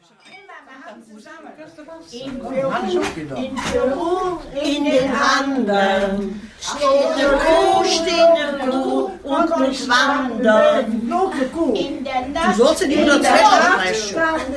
In Peru, in den Anden, steht der Kuh und muss wandern. In der Nacht, Du sollst in die 102 streichen.